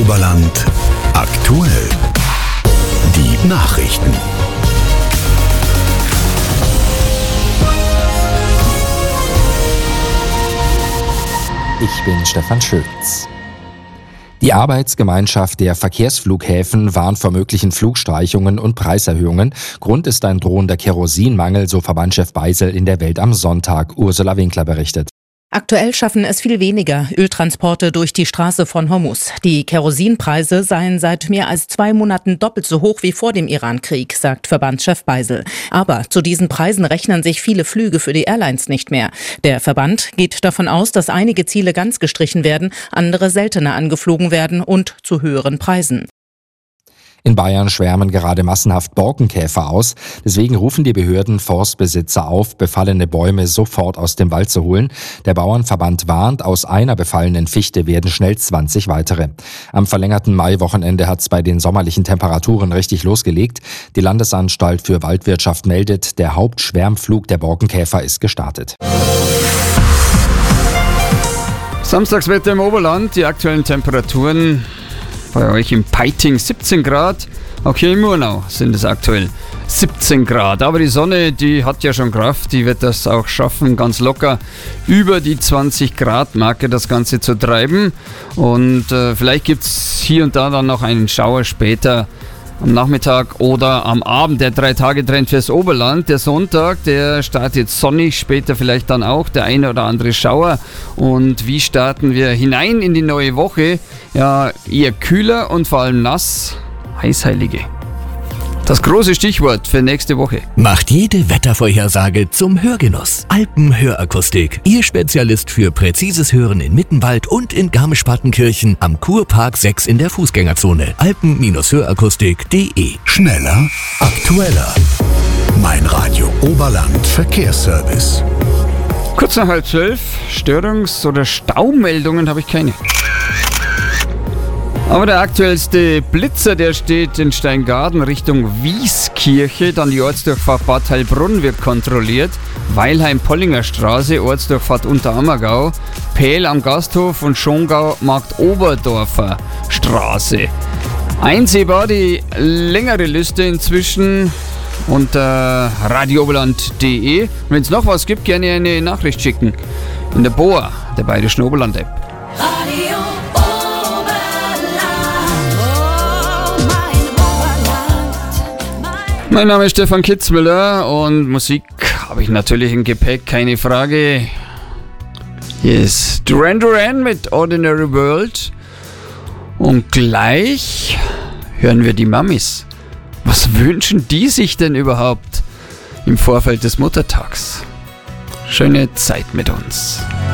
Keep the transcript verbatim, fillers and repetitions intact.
Oberland aktuell. Die Nachrichten. Ich bin Stefan Schulz. Die Arbeitsgemeinschaft der Verkehrsflughäfen warnt vor möglichen Flugstreichungen und Preiserhöhungen. Grund ist ein drohender Kerosinmangel, so Verbandschef Beisel in der Welt am Sonntag. Ursula Winkler berichtet. Aktuell schaffen es viel weniger Öltransporte durch die Straße von Hormuz. Die Kerosinpreise seien seit mehr als zwei Monaten doppelt so hoch wie vor dem Irankrieg, sagt Verbandschef Beisel. Aber zu diesen Preisen rechnen sich viele Flüge für die Airlines nicht mehr. Der Verband geht davon aus, dass einige Ziele ganz gestrichen werden, andere seltener angeflogen werden und zu höheren Preisen. In Bayern schwärmen gerade massenhaft Borkenkäfer aus. Deswegen rufen die Behörden Forstbesitzer auf, befallene Bäume sofort aus dem Wald zu holen. Der Bauernverband warnt, aus einer befallenen Fichte werden schnell zwanzig weitere. Am verlängerten Maiwochenende hat es bei den sommerlichen Temperaturen richtig losgelegt. Die Landesanstalt für Waldwirtschaft meldet, der Hauptschwärmflug der Borkenkäfer ist gestartet. Samstagswetter im Oberland, die aktuellen Temperaturen bei euch im Peiting siebzehn Grad, auch hier in Murnau sind es aktuell siebzehn Grad. Aber die Sonne, die hat ja schon Kraft, die wird das auch schaffen, ganz locker über die zwanzig Grad Marke das Ganze zu treiben. Und äh, vielleicht gibt es hier und da dann noch einen Schauer später am Nachmittag oder am Abend. Der Drei-Tage-Trend fürs Oberland. Der Sonntag, der startet sonnig, später vielleicht dann auch der eine oder andere Schauer. Und wie starten wir hinein in die neue Woche? Ja, eher kühler und vor allem nass. Heißheilige. Das große Stichwort für nächste Woche. Macht jede Wettervorhersage zum Hörgenuss. Alpenhörakustik. Ihr Spezialist für präzises Hören in Mittenwald und in Garmisch-Partenkirchen am Kurpark sechs in der Fußgängerzone. alpen Hörakustik punkt de. Schneller, aktueller. Mein Radio Oberland Verkehrsservice. Kurz nach halb zwölf. Störungs- oder Staumeldungen habe ich keine. Aber der aktuellste Blitzer, der steht in Steingaden Richtung Wieskirche. Dann die Ortsdurchfahrt Bad Heilbrunn wird kontrolliert. Weilheim-Pollinger Straße, Ortsdurchfahrt Unterammergau. Pähl am Gasthof und Schongau Markt-Oberdorfer Straße. Einsehbar die längere Liste inzwischen unter radiooberland punkt de. Wenn es noch was gibt, gerne eine Nachricht schicken. In der B O A, der Bayerischen Oberland-App. Radio Mein Name ist Stefan Kitzmüller und Musik habe ich natürlich im Gepäck, keine Frage. Hier ist Duran Duran mit Ordinary World. Und gleich hören wir die Mamis. Was wünschen die sich denn überhaupt im Vorfeld des Muttertags? Schöne Zeit mit uns.